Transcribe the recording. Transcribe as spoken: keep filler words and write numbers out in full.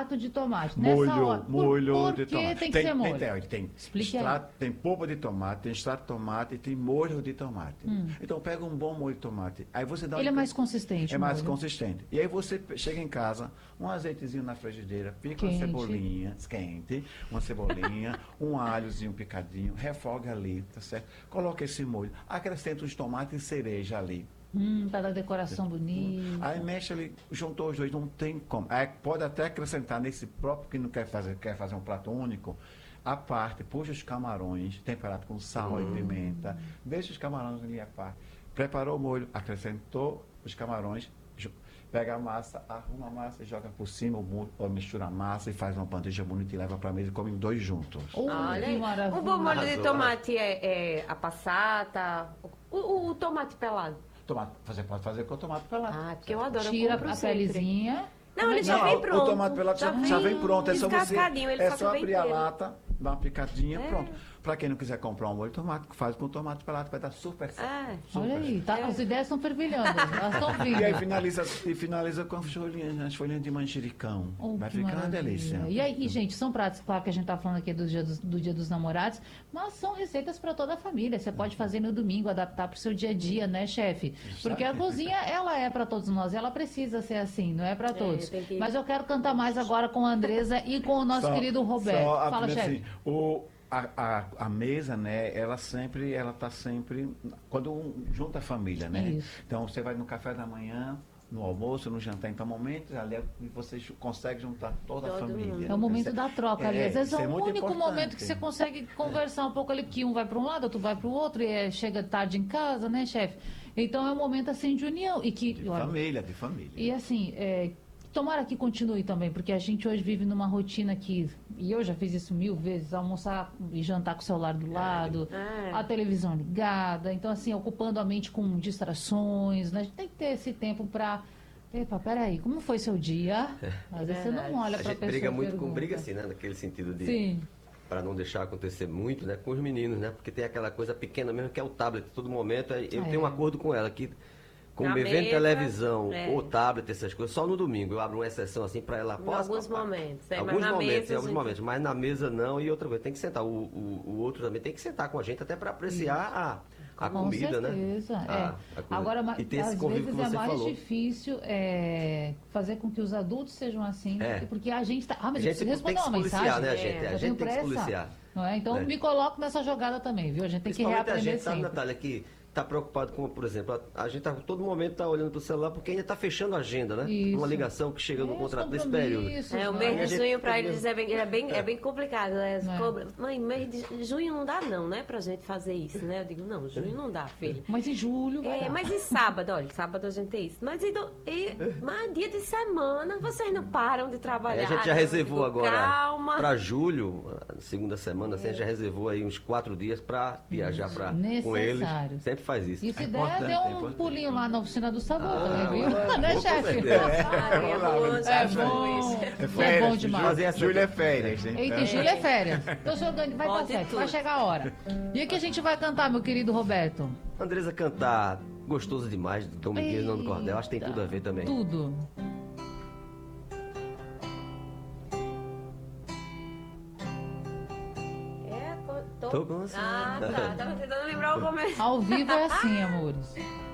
extrato de tomate. Molho, Nessa hora, molho por, por de que tomate. tem que ser molho? Tem, tem, tem, Explique extrato, tem polpa de tomate, tem extrato de tomate e tem molho de tomate. Hum. Então pega um bom molho de tomate. Aí você dá Ele um- é mais consistente. É o mais molho. consistente. E aí você chega em casa, um azeitezinho na frigideira, pica uma Quente. cebolinha, quente, uma cebolinha, um alhozinho picadinho, refoga ali, tá certo? Coloca esse molho, acrescenta os tomates e cereja ali. Hum, para dar decoração bonita. Aí mexe ali, juntou os dois, não tem como. Aí pode até acrescentar nesse próprio que não quer fazer, quer fazer um prato único, a parte, puxa os camarões, temperado com sal Hum. e pimenta, deixa os camarões ali à parte. Preparou o molho, acrescentou os camarões, ju- pega a massa, arruma a massa, joga por cima, o molho, ou mistura a massa e faz uma bandeja bonita e leva para mesa e come dois juntos. Ui, Olha que aí. maravilha. O bom molho de Arrasou, tomate é, é a passata, o, o- o tomate pelado. Tomate, fazer, pode fazer com tomate pelado. Ah, porque eu adoro. eu Tira compro a sempre. pelezinha. Não, ele já Não, vem o- pronto. O tomate pelado já, já vem pronto, é só você. descascadinho, ele É só que só vem abrir a inteiro. lata, dar uma picadinha, É. pronto. Pra quem não quiser comprar um molho de tomate, faz com tomate pelado, vai dar super certo. É. Olha aí, tá, É. as ideias estão fervilhando. Elas estão vindo. E aí finaliza, e finaliza com as folhinhas, as folhinhas de manjericão. Oh, vai que ficar uma maravilha. delícia. E aí, gente, são pratos, claro que a gente tá falando aqui do dia dos, do dia dos namorados, mas são receitas para toda a família. Você pode fazer no domingo, adaptar para o seu dia a dia, né, chefe? Porque a cozinha, ela é para todos nós, ela precisa ser assim, não é para todos. tem que- Mas eu quero cantar mais agora com a Andresa e com o nosso Só- querido Roberto. só a- Fala, assim, chefe. o, a, a, a mesa, né, ela sempre, ela tá sempre, quando um- junta a família, né? Isso. Então você vai no café da manhã, no almoço, no jantar, então momentos ali é que você ju- consegue juntar toda a Todo família. mundo. É o momento Isso da troca é- ali. Às vezes é isso o é muito único importante. momento que você consegue conversar um pouco ali, que um vai para um lado, outro vai para o outro, e é, chega tarde em casa, né, chefe? Então é um momento assim de união. E que, De olha, família, de família. e assim, é, tomara que continue também, porque a gente hoje vive numa rotina que, e eu já fiz isso mil vezes, almoçar e jantar com o celular do lado, É. a televisão ligada, então assim, ocupando a mente com distrações, né? A gente tem que ter esse tempo para... Epa, peraí, como foi seu dia? Às vezes você não olha A para a gente pessoa briga e muito com pergunta. briga assim, né? Naquele sentido de... Sim. Para não deixar acontecer muito, né? Com os meninos, né? Porque tem aquela coisa pequena mesmo que é o tablet. Todo momento eu É. tenho um acordo com ela que... Como Na vendo mesa, televisão é. ou tablet, essas coisas, só no domingo. Eu abro uma exceção assim para ela. Em Posso, alguns papai? momentos, é, mas alguns na momentos, mesa, em alguns gente- momentos. Mas na mesa não. E outra coisa, tem que sentar. O, o, o outro também tem que sentar com a gente, até para apreciar a, a Com comida, né? certeza, é. A- a coisa. Agora, ma- E tem esse às convívio vezes que é você mais falou. difícil é, fazer com que os adultos sejam assim, É. porque a gente tá... Ah, A mas eu gente preciso tem responder que se uma policiar, mensagem. né, gente? Eu A tenho gente tem que se pressa, policiar. Não é? Então, É. me coloco nessa jogada também, viu? A gente tem que Principalmente a reaprender gente, sabe, sempre. Natália, que está preocupado com, por exemplo, a, a gente tá, todo momento está olhando para o celular porque ainda está fechando a agenda, né? Isso. Uma ligação que chega no É, os contrato nesse período. compromissos, É, o né? mês A de gente- junho para eles é bem, é bem, é bem complicado. Né? É. Cobra- Mãe, mês de junho não dá não, né? Pra gente fazer isso, né? Eu digo, não, junho não dá, filho. Mas em julho vai É, dar. mas e sábado? Olha, sábado a gente tem isso. Mas, e, do- e, mas dia de semana, vocês não param de Aí trabalhar. a gente já Eu reservou digo, agora Calma. para julho, a segunda semana, assim, a gente já reservou aí uns quatro dias para viajar pra, com eles. Necessário. Sempre faz isso. E se É der, importante, dê é um importante. pulinho lá na oficina do sabor Ah, também, viu? é, né, com chefe? certeza. Ai, é bom, É já bom. foi. É É férias, bom demais. Fazer essa... Júlia é férias, né? Eita, em julho é férias. Então o senhor vai dar Pode certo, tudo. vai chegar a hora. E o que a gente vai cantar, meu querido Roberto? Andresa cantar Gostoso Demais, do Domingues Nando Cordel, acho que tem tudo a ver também. Tudo. É, tô, Tô com Ah, tá. Tava tentando lembrar o começo. Ao vivo é assim, amores.